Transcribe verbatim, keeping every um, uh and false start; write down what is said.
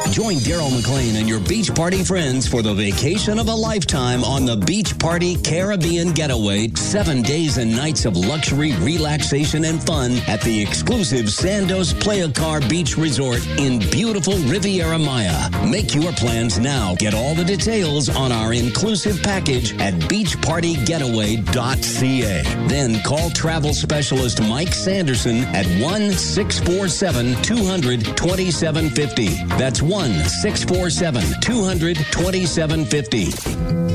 Join Daryl McLean and your beach party friends for the vacation of a lifetime on the Beach Party Caribbean Getaway. Seven days and nights of luxury, relaxation, and fun at the exclusive Sandos Playa Car Beach Resort in beautiful Riviera Maya. Make your plans now. Get all the details on our inclusive package at beach party getaway dot c a. Then call travel specialist Mike Sanderson at one six four seven, two hundred, twenty-seven fifty. That's one six four seven, two hundred, twenty-seven fifty.